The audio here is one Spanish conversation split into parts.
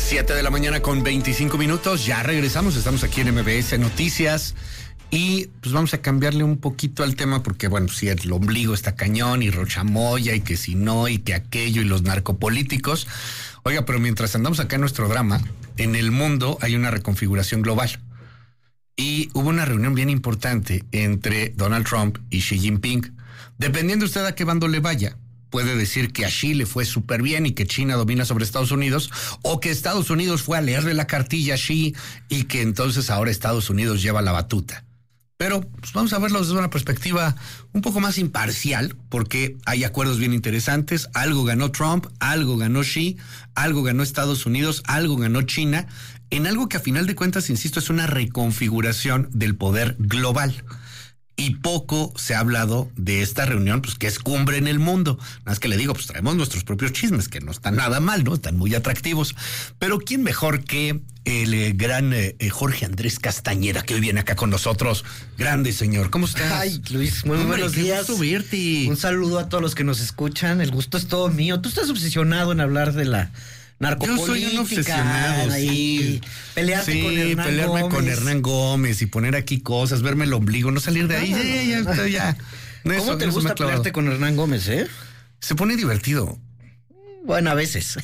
7 de la mañana con 25 minutos, ya regresamos, estamos aquí en MBS Noticias y pues vamos a cambiarle un poquito al tema porque bueno, si el ombligo está cañón y Rochamoya y que si no y que aquello y los narcopolíticos. Oiga, pero mientras andamos acá en nuestro drama, en el mundo hay una reconfiguración global y hubo una reunión bien importante entre Donald Trump y Xi Jinping. Dependiendo usted a qué bando le vaya, puede decir que a Xi le fue súper bien y que China domina sobre Estados Unidos, o que Estados Unidos fue a leerle la cartilla a Xi y que entonces ahora Estados Unidos lleva la batuta. Pero pues, vamos a verlo desde una perspectiva un poco más imparcial, porque hay acuerdos bien interesantes. Algo ganó Trump, algo ganó Xi, algo ganó Estados Unidos, algo ganó China, en algo que a final de cuentas, insisto, es una reconfiguración del poder global. Y poco se ha hablado de esta reunión, pues que es cumbre en el mundo. Nada más que le digo, pues traemos nuestros propios chismes, que no están nada mal, ¿no? Están muy atractivos. Pero ¿quién mejor que el gran Jorge Andrés Castañeda, que hoy viene acá con nosotros? Grande señor, ¿cómo estás? Ay, Luis, muy buenos días. Qué gusto verte. Un saludo a todos los que nos escuchan. El gusto es todo mío. Tú estás obsesionado en hablar de la narcopolítica. Yo soy un obsesionado, sí. Pelearte con Hernán Gómez. Pelearme con Hernán Gómez y poner aquí cosas, verme el ombligo, no salir de ahí. Ya. ¿Cómo te gusta pelearte con Hernán Gómez, Se pone divertido. Bueno, a veces.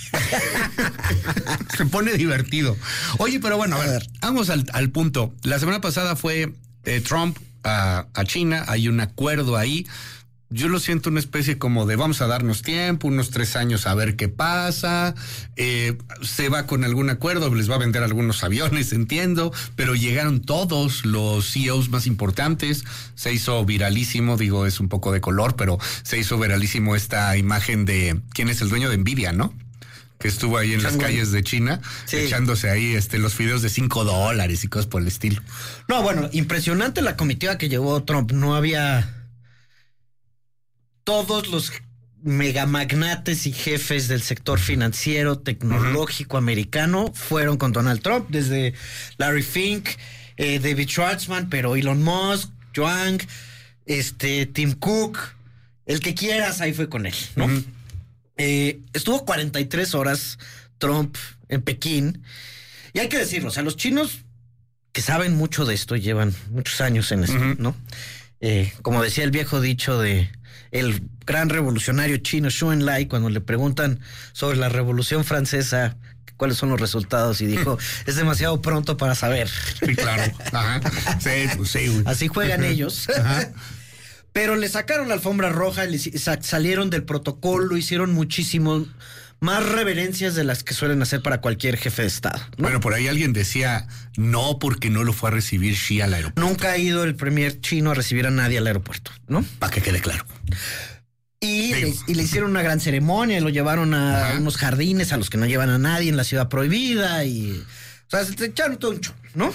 Se pone divertido. Oye, pero bueno, a ver, vamos al punto. La semana pasada fue Trump a China, hay un acuerdo ahí. Yo lo siento una especie como de vamos a darnos tiempo, unos 3 años a ver qué pasa, se va con algún acuerdo, les va a vender algunos aviones, entiendo, pero llegaron todos los CEOs más importantes, se hizo viralísimo, digo, es un poco de color, pero se hizo viralísimo esta imagen de quién es el dueño de Nvidia, ¿no? Que estuvo ahí en las calles de China, sí, echándose ahí los fideos de $5 y cosas por el estilo. No, bueno, impresionante la comitiva que llevó Trump, no había... Todos los megamagnates y jefes del sector financiero, tecnológico americano fueron con Donald Trump, desde Larry Fink, David Schwartzman, pero Elon Musk, Yuan, Tim Cook, el que quieras, ahí fue con él, ¿no? Estuvo 43 horas Trump en Pekín, y hay que decirlo, o sea, los chinos que saben mucho de esto, llevan muchos años en esto, ¿no? Como decía el viejo dicho de el gran revolucionario chino Xu Enlai, cuando le preguntan sobre la Revolución Francesa, cuáles son los resultados, y dijo, es demasiado pronto para saber. Sí, claro. Ajá. Sí. Así juegan ellos. Ajá. Pero le sacaron la alfombra roja, salieron del protocolo, hicieron muchísimo más reverencias de las que suelen hacer para cualquier jefe de Estado, ¿no? Bueno, por ahí alguien decía no porque no lo fue a recibir Xi al aeropuerto. Nunca ha ido el premier chino a recibir a nadie al aeropuerto, ¿no? Para que quede claro. Y le hicieron una gran ceremonia, lo llevaron a unos jardines a los que no llevan a nadie en la ciudad prohibida y... O sea, se echaron todo un show, ¿no?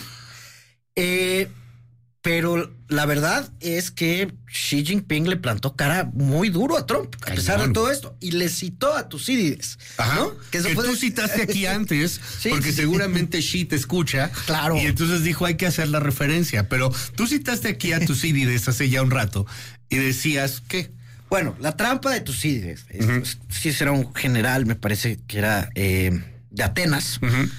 Pero la verdad es que Xi Jinping le plantó cara muy duro a Trump, a pesar de todo esto, y le citó a Tucídides, ¿no? Que tú citaste aquí antes, sí, porque seguramente Xi te escucha, claro, y entonces dijo hay que hacer la referencia, pero tú citaste aquí a Tucídides hace ya un rato, y decías, ¿qué? Bueno, la trampa de Tucídides, sí será un general, me parece que era de Atenas,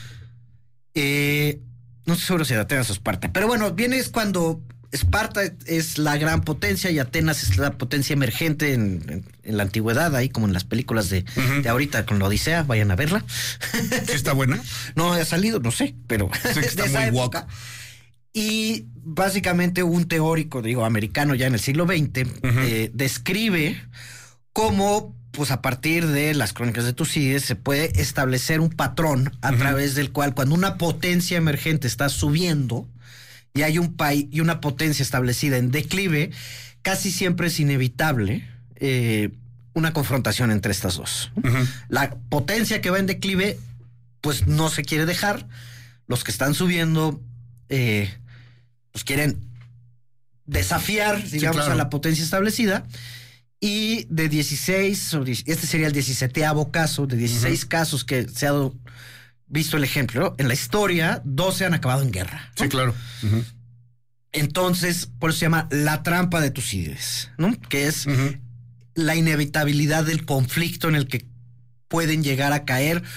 no estoy seguro si de Atenas o Esparta, pero bueno, viene es cuando Esparta es la gran potencia y Atenas es la potencia emergente en la antigüedad, ahí como en las películas de ahorita con la Odisea, vayan a verla. ¿Sí está buena? No ha salido, no sé, pero sé que está muy woke. Y básicamente un teórico, americano ya en el siglo XX, describe cómo, pues a partir de las crónicas de Tucídides, se puede establecer un patrón a través del cual cuando una potencia emergente está subiendo y hay un país y una potencia establecida en declive, casi siempre es inevitable una confrontación entre estas dos. La potencia que va en declive, pues no se quiere dejar. Los que están subiendo, pues quieren desafiar, digamos, a la potencia establecida. Y de 16, este sería el 17º caso, de 16 casos que se ha visto el ejemplo, en la historia, 12 han acabado en guerra, ¿no? Sí, claro. Entonces, por eso se llama la trampa de Tucídides, ¿no? Que es la inevitabilidad del conflicto en el que pueden llegar a caer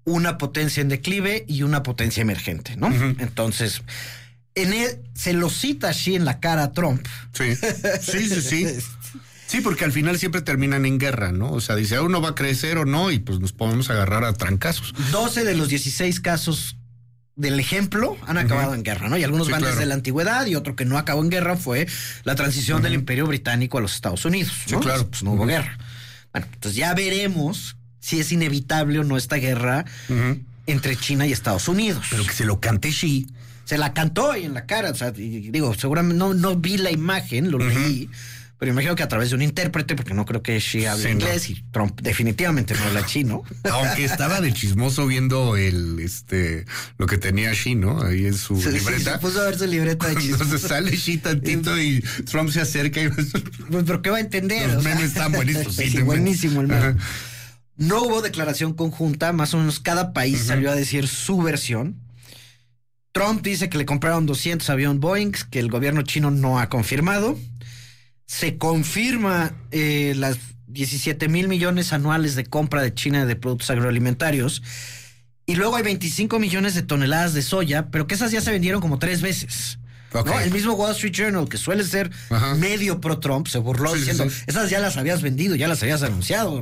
una potencia en declive y una potencia emergente, ¿no? Entonces, se lo cita así en la cara a Trump. Sí. Sí, porque al final siempre terminan en guerra, ¿no? O sea, dice, uno va a crecer o no, y pues nos podemos agarrar a trancazos. 12 de los 16 casos del ejemplo han acabado en guerra, ¿no? Y algunos van desde la antigüedad, y otro que no acabó en guerra fue la transición del Imperio Británico a los Estados Unidos, ¿no? Sí, claro. Pues no hubo guerra. Bueno, entonces ya veremos si es inevitable o no esta guerra entre China y Estados Unidos. Pero que se lo cante Xi. Se la cantó ahí en la cara, o sea, digo, seguramente no vi la imagen, lo leí, pero imagino que a través de un intérprete, porque no creo que Xi hable inglés, y Trump definitivamente no habla chino. Aunque estaba de chismoso viendo lo que tenía Xi, ¿no? Ahí en su libreta. Sí, se puso a ver su libreta de chismoso. Entonces sale Xi tantito y Trump se acerca y... Pues, ¿pero qué va a entender? Los memes están buenísimos. Sí, buenísimo el meme. No hubo declaración conjunta, más o menos cada país salió a decir su versión. Trump dice que le compraron 200 aviones Boeing, que el gobierno chino no ha confirmado. Se confirma las 17,000 millones anuales de compra de China de productos agroalimentarios. Y luego hay 25 millones de toneladas de soya, pero que esas ya se vendieron como 3 veces. Okay. ¿No? El mismo Wall Street Journal, que suele ser medio pro Trump, se burló diciendo, esas ya las habías vendido, ya las habías anunciado.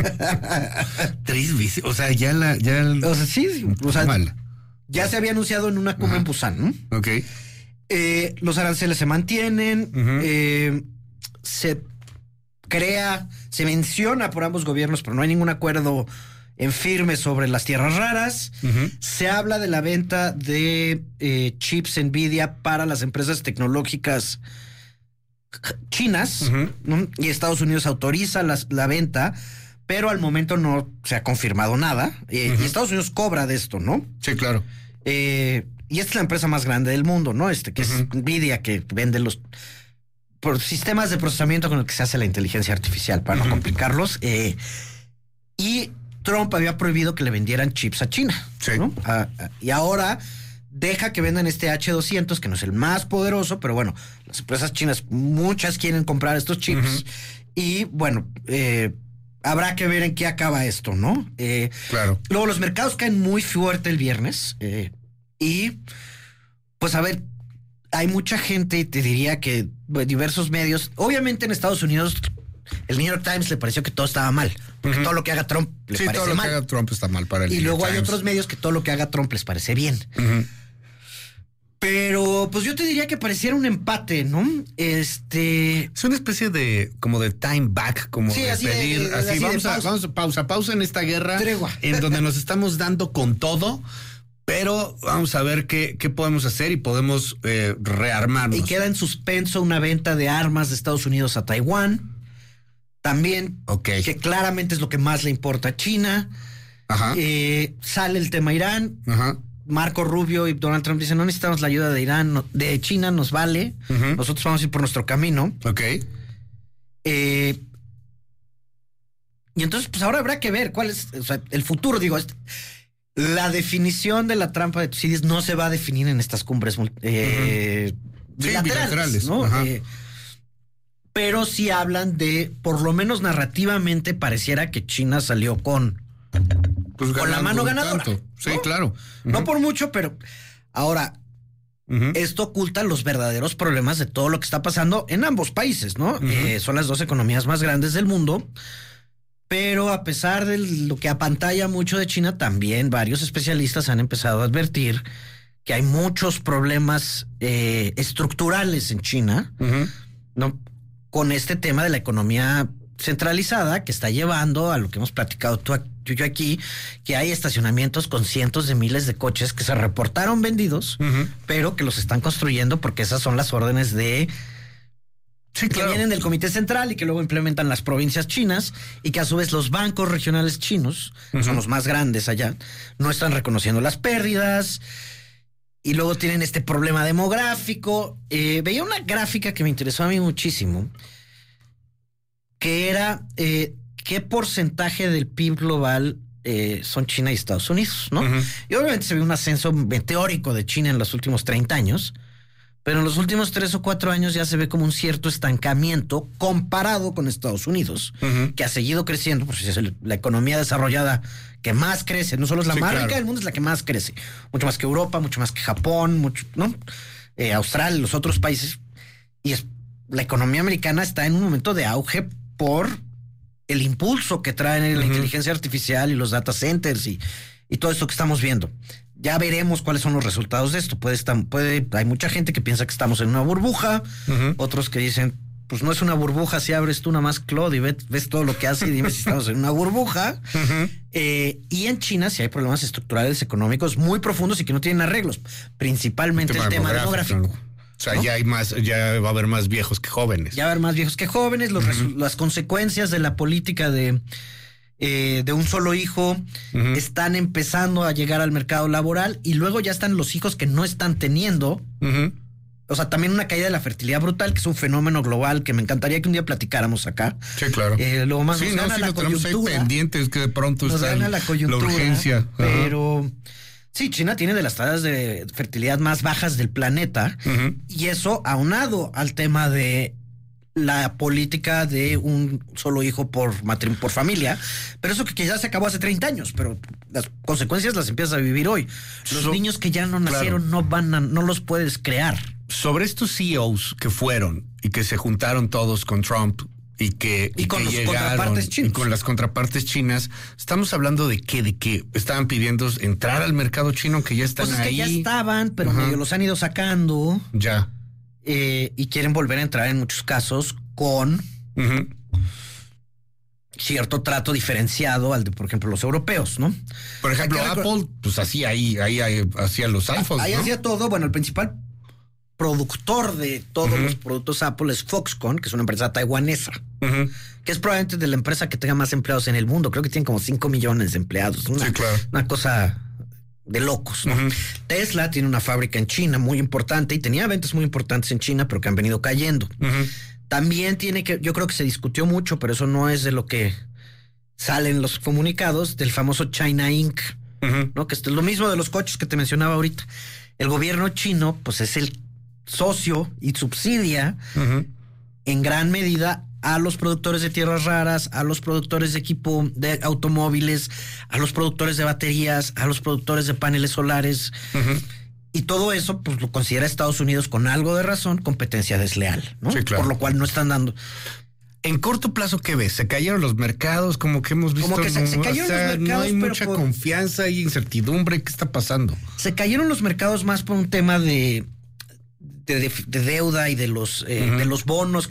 3 veces, o sea, o sea, sí, o sea, ya se había anunciado en una cumbre en Busan, ¿no? Ok. Los aranceles se mantienen, se menciona por ambos gobiernos, pero no hay ningún acuerdo en firme sobre las tierras raras. Se habla de la venta de chips Nvidia para las empresas tecnológicas chinas, ¿no? Y Estados Unidos autoriza la venta, pero al momento no se ha confirmado nada. Y Estados Unidos cobra de esto, ¿no? Sí, claro. Y esta es la empresa más grande del mundo, ¿no? Que es Nvidia, que vende los sistemas de procesamiento con el que se hace la inteligencia artificial, para no complicarlos. Y Trump había prohibido que le vendieran chips a China, ¿no? Y ahora deja que vendan este H200, que no es el más poderoso, pero bueno, las empresas chinas, muchas quieren comprar estos chips. Y bueno, habrá que ver en qué acaba esto, ¿no? Claro. Luego los mercados caen muy fuerte el viernes. Y pues a ver, hay mucha gente, te diría que diversos medios, obviamente en Estados Unidos, el New York Times le pareció que todo estaba mal, porque todo lo que haga Trump le parece mal. Sí, todo lo que haga Trump está mal para el New York Times. Y luego hay otros medios que todo lo que haga Trump les parece bien. Pero pues yo te diría que pareciera un empate, ¿no? Es una especie de como de time back, como sí, de pedir, así vamos a pausa en esta guerra. Tregua. En donde nos estamos dando con todo. Pero vamos a ver qué podemos hacer y podemos rearmarnos. Y queda en suspenso una venta de armas de Estados Unidos a Taiwán. También, que claramente es lo que más le importa a China. Sale el tema Irán. Marco Rubio y Donald Trump dicen, no necesitamos la ayuda de Irán, de China, nos vale. Nosotros vamos a ir por nuestro camino. Y entonces, pues ahora habrá que ver cuál es, o sea, el futuro, digo, la definición de la trampa de Tucídides no se va a definir en estas cumbres bilaterales, ¿no? Pero sí hablan de, por lo menos narrativamente, pareciera que China salió con la mano ganadora. Sí, ¿no? Claro. No por mucho, pero ahora, esto oculta los verdaderos problemas de todo lo que está pasando en ambos países, ¿no? Son las 2 economías más grandes del mundo. Pero a pesar de lo que apantalla mucho de China, también varios especialistas han empezado a advertir que hay muchos problemas estructurales en China, ¿no? Con este tema de la economía centralizada que está llevando a lo que hemos platicado tú y yo aquí, que hay estacionamientos con cientos de miles de coches que se reportaron vendidos, pero que los están construyendo porque esas son las órdenes de... Sí, claro. Que vienen del Comité Central y que luego implementan las provincias chinas, y que a su vez los bancos regionales chinos, que son los más grandes allá, no están reconociendo las pérdidas, y luego tienen este problema demográfico. Veía una gráfica que me interesó a mí muchísimo, que era qué porcentaje del PIB global son China y Estados Unidos, ¿no? Y obviamente se ve un ascenso meteórico de China en los últimos 30 años, Pero en los últimos 3 o 4 años ya se ve como un cierto estancamiento comparado con Estados Unidos, que ha seguido creciendo, pues es la economía desarrollada que más crece, no solo es la más rica del mundo, es la que más crece, mucho más que Europa, mucho más que Japón, mucho, ¿no? Australia, los otros países, y la economía americana está en un momento de auge por el impulso que traen la inteligencia artificial y los data centers y todo esto que estamos viendo. Ya veremos cuáles son los resultados de esto. Hay mucha gente que piensa que estamos en una burbuja, otros que dicen, pues no es una burbuja, si abres tú nada más Claude y ves todo lo que hace y dime si estamos en una burbuja. Y en China sí hay problemas estructurales económicos muy profundos y que no tienen arreglos, principalmente el tema demográfico. O sea, ¿no? Ya va a haber más viejos que jóvenes. Ya va a haber más viejos que jóvenes, las consecuencias de la política de un solo hijo están empezando a llegar al mercado laboral y luego ya están los hijos que no están teniendo. O sea, también una caída de la fertilidad brutal, que es un fenómeno global que me encantaría que un día platicáramos acá. Sí, claro. Luego más sí, nos gana la coyuntura. Ahí pendientes que de pronto nos gana la coyuntura, la urgencia. Pero sí, China tiene de las tasas de fertilidad más bajas del planeta y eso aunado al tema de la política de un solo hijo por familia, pero eso que ya se acabó hace 30 años, pero las consecuencias las empiezas a vivir hoy. Los niños que ya no nacieron no los puedes crear. Sobre estos CEOs que fueron y que se juntaron todos con Trump y con que los llegaron contrapartes chinos. y con las contrapartes chinas, estamos hablando de que estaban pidiendo entrar al mercado chino, que ya están pues es ahí. Que ya estaban, pero medio los han ido sacando. Ya. Y quieren volver a entrar en muchos casos con cierto trato diferenciado al de, por ejemplo, los europeos, ¿no? Por ejemplo, Apple, pues hacía hacía los iPhones, ahí ¿no? hacía todo. Bueno, el principal productor de todos los productos Apple es Foxconn, que es una empresa taiwanesa, que es probablemente de la empresa que tenga más empleados en el mundo. Creo que tienen como 5 millones de empleados. Sí, claro. Una cosa de locos, ¿no? Tesla tiene una fábrica en China muy importante y tenía ventas muy importantes en China, pero que han venido cayendo. También yo creo que se discutió mucho, pero eso no es de lo que salen los comunicados del famoso China Inc., ¿no? Que es lo mismo de los coches que te mencionaba ahorita. El gobierno chino, pues es el socio y subsidia en gran medida a los productores de tierras raras, a los productores de equipo de automóviles, a los productores de baterías, a los productores de paneles solares. Y todo eso, pues lo considera Estados Unidos con algo de razón competencia desleal, ¿no? Sí, claro. Por lo cual no están dando. En corto plazo, ¿qué ves? ¿Se cayeron los mercados? Como que hemos visto. Como que se cayeron los mercados, no hay pero mucha confianza y incertidumbre. ¿Qué está pasando? Se cayeron los mercados más por un tema de deuda y de los bonos